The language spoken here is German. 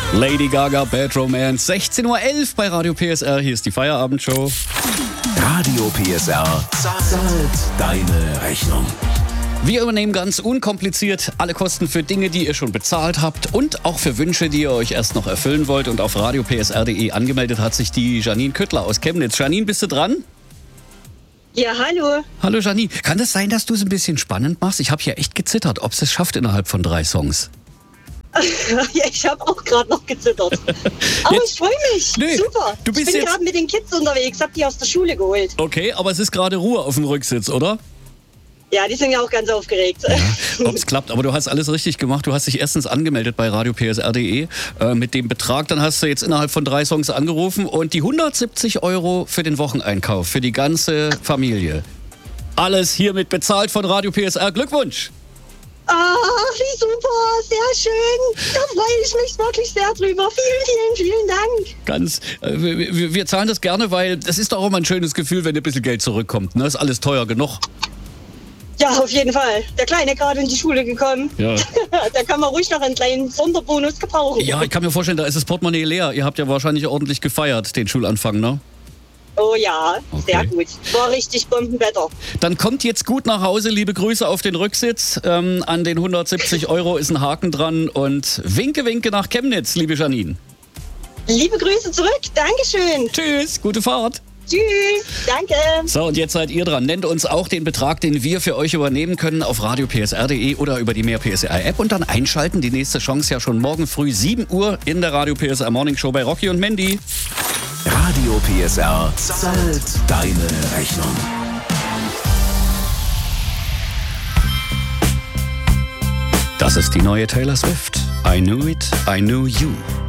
Lady Gaga, Bad Romance, 16.11 Uhr bei Radio PSR. Hier ist die Feierabendshow. Radio PSR zahlt deine Rechnung. Wir übernehmen ganz unkompliziert alle Kosten für Dinge, die ihr schon bezahlt habt und auch für Wünsche, die ihr euch erst noch erfüllen wollt. Und auf radiopsr.de angemeldet hat sich die Janine Küttler aus Chemnitz. Janine, bist du dran? Ja, hallo. Hallo Janine. Kann es sein, dass du es ein bisschen spannend machst? Ich habe hier echt gezittert, ob es schafft innerhalb von 3 Songs. Ja, ich habe auch gerade noch gezittert. Aber Jetzt, ich freue mich. Nee, Super. du bist ich bin jetzt gerade mit den Kids unterwegs, habe die aus der Schule geholt. Okay, aber es ist gerade Ruhe auf dem Rücksitz, oder? Ja, die sind ja auch ganz aufgeregt. Ja, ob es klappt, aber du hast alles richtig gemacht. Du hast dich erstens angemeldet bei radiopsr.de mit dem Betrag. Dann hast du jetzt innerhalb von 3 Songs angerufen und die 170 € für den Wocheneinkauf, für die ganze Familie. Alles hiermit bezahlt von Radio PSR. Glückwunsch! Ah, wie super, sehr schön. Da freue ich mich wirklich sehr drüber. Vielen Dank. Ganz, wir zahlen das gerne, weil es ist doch auch mal ein schönes Gefühl, wenn ein bisschen Geld zurückkommt. Ne? Ist alles teuer genug. Ja, auf jeden Fall. Der Kleine gerade in die Schule gekommen. Ja. Da kann man ruhig noch einen kleinen Sonderbonus gebrauchen. Ja, ich kann mir vorstellen, da ist das Portemonnaie leer. Ihr habt ja wahrscheinlich ordentlich gefeiert, den Schulanfang, ne? Oh ja, Okay. Sehr gut. War richtig Bombenwetter. Dann kommt jetzt gut nach Hause. Liebe Grüße auf den Rücksitz. An den 170 € ist ein Haken dran. Und winke, winke nach Chemnitz, liebe Janine. Liebe Grüße zurück. Dankeschön. Tschüss, gute Fahrt. Tschüss. Danke. So, und jetzt seid ihr dran. Nennt uns auch den Betrag, den wir für euch übernehmen können auf radiopsr.de oder über die Mehr PSR App und dann einschalten. Die nächste Chance ja schon morgen früh 7 Uhr in der Radio PSR Morning Show bei Rocky und Mandy. Radio PSR zahlt deine Rechnung. Das ist die neue Taylor Swift. I knew it, I knew you.